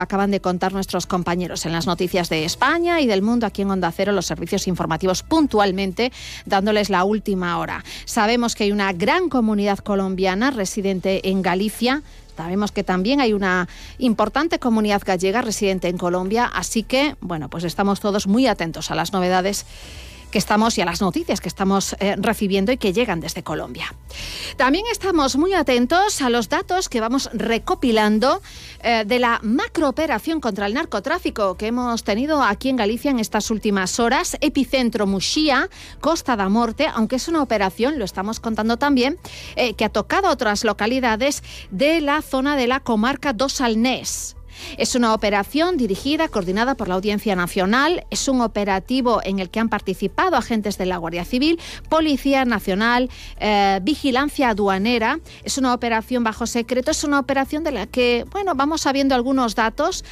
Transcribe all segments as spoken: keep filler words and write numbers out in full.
Acaban de contar nuestros compañeros en las noticias de España y del mundo aquí en Onda Cero, los servicios informativos puntualmente, dándoles la última hora. Sabemos que hay una gran comunidad colombiana residente en Galicia. Sabemos que también hay una importante comunidad gallega residente en Colombia, así que, bueno, pues estamos todos muy atentos a las novedades que estamos y a las noticias que estamos eh, recibiendo y que llegan desde Colombia. También estamos muy atentos a los datos que vamos recopilando eh, de la macrooperación contra el narcotráfico que hemos tenido aquí en Galicia en estas últimas horas. Epicentro Muxía, Costa da Morte, aunque es una operación, lo estamos contando también, eh, que ha tocado a otras localidades de la zona de la comarca do Salnés. Es una operación dirigida, coordinada por la Audiencia Nacional. Es un operativo en el que han participado agentes de la Guardia Civil, Policía Nacional, eh, Vigilancia Aduanera. Es una operación bajo secreto, es una operación de la que, bueno, vamos sabiendo algunos datos,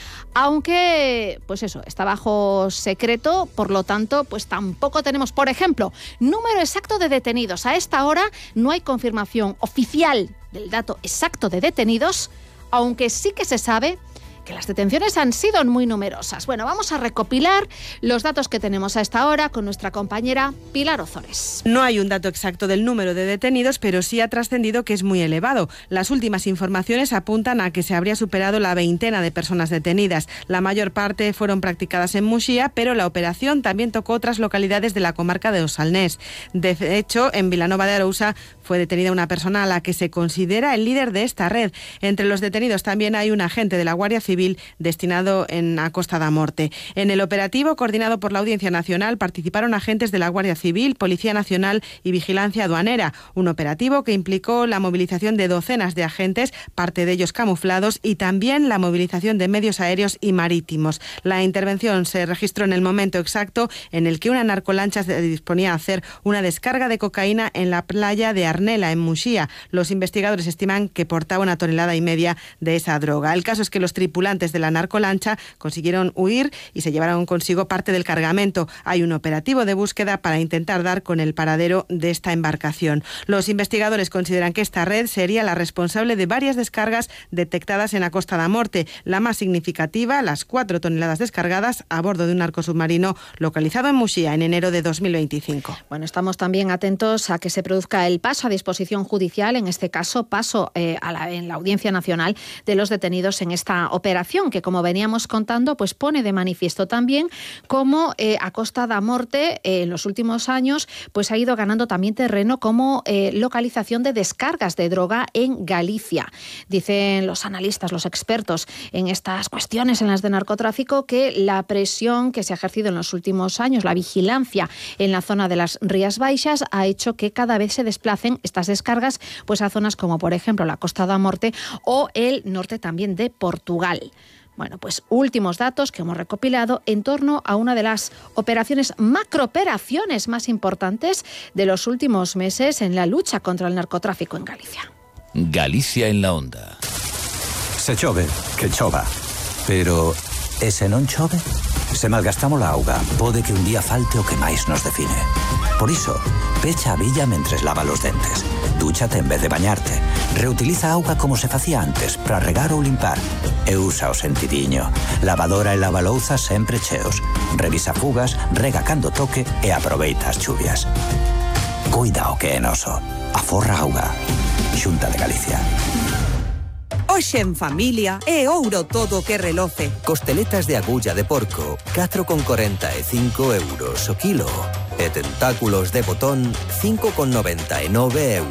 aunque, pues eso, está bajo secreto, por lo tanto, pues tampoco tenemos, por ejemplo, número exacto de detenidos. A esta hora no hay confirmación oficial del dato exacto de detenidos, aunque sí que se sabe que las detenciones han sido muy numerosas. Bueno, vamos a recopilar los datos que tenemos a esta hora con nuestra compañera Pilar Ozores. No hay un dato exacto del número de detenidos, pero sí ha trascendido que es muy elevado. Las últimas informaciones apuntan a que se habría superado la veintena de personas detenidas. La mayor parte fueron practicadas en Muxía, pero la operación también tocó otras localidades de la comarca de Osalnés. De hecho, en Vilanova de Arousa fue detenida una persona a la que se considera el líder de esta red. Entre los detenidos también hay un agente de la Guardia Civil destinado en a Costa da Morte. En el operativo, coordinado por la Audiencia Nacional, participaron agentes de la Guardia Civil, Policía Nacional y Vigilancia Aduanera. Un operativo que implicó la movilización de docenas de agentes, parte de ellos camuflados, y también la movilización de medios aéreos y marítimos. La intervención se registró en el momento exacto en el que una narcolancha se disponía a hacer una descarga de cocaína en la playa de Arnela, en Muxía. Los investigadores estiman que portaba una tonelada y media de esa droga. El caso es que los tripulantes de la narcolancha consiguieron huir y se llevaron consigo parte del cargamento. Hay un operativo de búsqueda para intentar dar con el paradero de esta embarcación. Los investigadores consideran que esta red sería la responsable de varias descargas detectadas en la Costa da Morte. La más significativa, las cuatro toneladas descargadas a bordo de un narcosubmarino localizado en Muxía en enero de dos mil veinticinco. Bueno, estamos también atentos a que se produzca el paso a disposición judicial, en este caso paso eh, a la, en la Audiencia Nacional de los detenidos en esta operación, que, como veníamos contando, pues pone de manifiesto también cómo eh, a Costa da Morte eh, en los últimos años pues ha ido ganando también terreno como eh, localización de descargas de droga en Galicia. Dicen los analistas, los expertos en estas cuestiones, en las de narcotráfico, que la presión que se ha ejercido en los últimos años, la vigilancia en la zona de las Rías Baixas, ha hecho que cada vez se desplacen estas descargas pues a zonas como, por ejemplo, la Costa da Morte o el norte también de Portugal. Bueno, pues últimos datos que hemos recopilado en torno a una de las operaciones, macrooperaciones más importantes de los últimos meses en la lucha contra el narcotráfico en Galicia. Galicia en la onda. Se chove, que chova. Pero, e se non chove? Se malgastamos a auga, pode que un día falte o que máis nos define. Por iso, pecha a billa mentres lava los dentes. Dúchate en vez de bañarte. Reutiliza auga como se facía antes para regar ou limpar. E usa o sentidiño. Lavadora e lavalouzas sempre cheos. Revisa fugas, rega cando toque e aproveita as chuvias. Cuida o que é noso. Aforra auga. Xunta de Galicia. Hoxe en familia é ouro todo que reloce. Costeletas de agulla de porco, catro con corenta e cinco euros o kilo. E tentáculos de botón, cinco con noventa e nove euros.